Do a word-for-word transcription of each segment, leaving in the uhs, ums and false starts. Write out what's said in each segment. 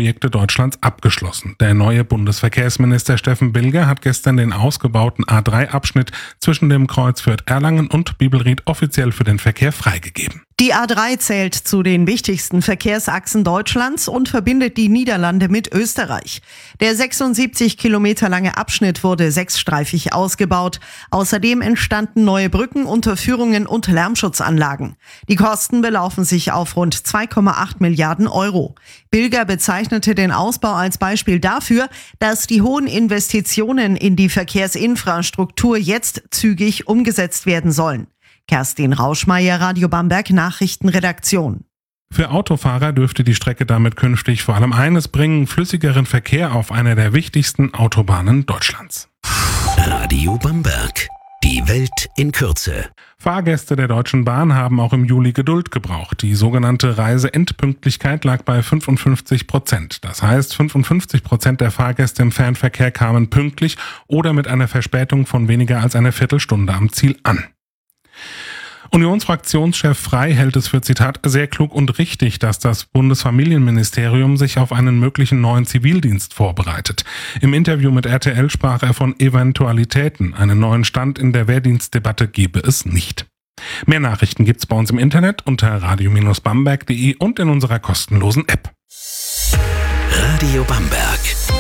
Projekte Deutschlands abgeschlossen. Der neue Bundesverkehrsminister Steffen Bilger hat gestern den ausgebauten A drei Abschnitt zwischen dem Kreuz Fürth-Erlangen und Bibelried offiziell für den Verkehr freigegeben. Die A drei zählt zu den wichtigsten Verkehrsachsen Deutschlands und verbindet die Niederlande mit Österreich. Der sechsundsiebzig Kilometer lange Abschnitt wurde sechsstreifig ausgebaut. Außerdem entstanden neue Brücken, Unterführungen und Lärmschutzanlagen. Die Kosten belaufen sich auf rund zwei Komma acht Milliarden Euro. Bilger bezeichnete den Ausbau als Beispiel dafür, dass die hohen Investitionen in die Verkehrsinfrastruktur jetzt zügig umgesetzt werden sollen. Kerstin Rauschmeier, Radio Bamberg Nachrichtenredaktion. Für Autofahrer dürfte die Strecke damit künftig vor allem eines bringen: flüssigeren Verkehr auf einer der wichtigsten Autobahnen Deutschlands. Radio Bamberg. Die Welt in Kürze. Fahrgäste der Deutschen Bahn haben auch im Juli Geduld gebraucht. Die sogenannte Reiseendpünktlichkeit lag bei fünfundfünfzig Prozent. Das heißt, fünfundfünfzig Prozent der Fahrgäste im Fernverkehr kamen pünktlich oder mit einer Verspätung von weniger als einer Viertelstunde am Ziel an. Unionsfraktionschef Frey hält es für, Zitat, sehr klug und richtig, dass das Bundesfamilienministerium sich auf einen möglichen neuen Zivildienst vorbereitet. Im Interview mit R T L sprach er von Eventualitäten. Einen neuen Stand in der Wehrdienstdebatte gebe es nicht. Mehr Nachrichten gibt's bei uns im Internet unter radio Bindestrich bamberg punkt de und in unserer kostenlosen App. Radio Bamberg.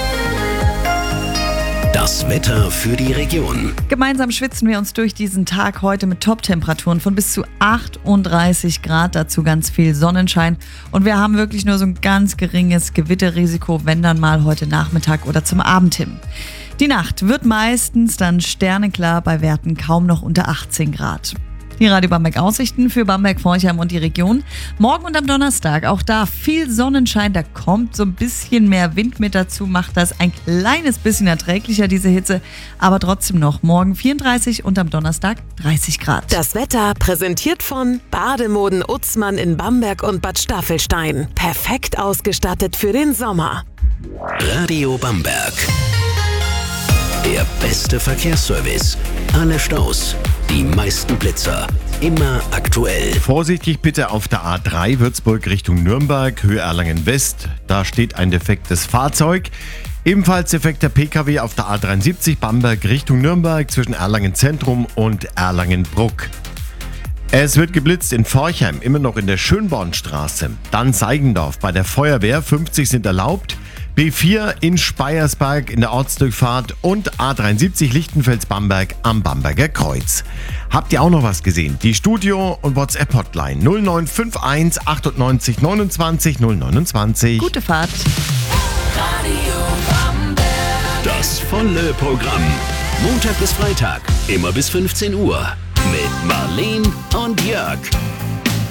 Das Wetter für die Region. Gemeinsam schwitzen wir uns durch diesen Tag heute mit Top-Temperaturen von bis zu achtunddreißig Grad, dazu ganz viel Sonnenschein. Und wir haben wirklich nur so ein ganz geringes Gewitterrisiko, wenn dann mal heute Nachmittag oder zum Abend hin. Die Nacht wird meistens dann sternenklar, bei Werten kaum noch unter achtzehn Grad. Die Radio Bamberg Aussichten für Bamberg, Forchheim und die Region. Morgen und am Donnerstag, auch da viel Sonnenschein, da kommt so ein bisschen mehr Wind mit dazu, macht das ein kleines bisschen erträglicher, diese Hitze. Aber trotzdem noch morgen vierunddreißig und am Donnerstag dreißig Grad. Das Wetter präsentiert von Bademoden Utzmann in Bamberg und Bad Staffelstein. Perfekt ausgestattet für den Sommer. Radio Bamberg. Der beste Verkehrsservice. Alle Staus, die meisten Blitzer, immer aktuell. Vorsichtig bitte auf der A drei Würzburg Richtung Nürnberg, Höhe Erlangen West. Da steht ein defektes Fahrzeug. Ebenfalls defekter P K W auf der A dreiundsiebzig Bamberg Richtung Nürnberg zwischen Erlangen Zentrum und Erlangenbruck. Es wird geblitzt in Forchheim, immer noch in der Schönbornstraße. Dann Seigendorf bei der Feuerwehr, fünfzig sind erlaubt. B vier in Speyersberg in der Ortsdurchfahrt und A dreiundsiebzig Lichtenfels-Bamberg am Bamberger Kreuz. Habt ihr auch noch was gesehen? Die Studio- und WhatsApp-Hotline null neun fünf eins achtundneunzig neunundzwanzig null neunundzwanzig. Gute Fahrt. Radio Bamberg. Das volle Programm. Montag bis Freitag, immer bis fünfzehn Uhr. Mit Marleen und Jörg.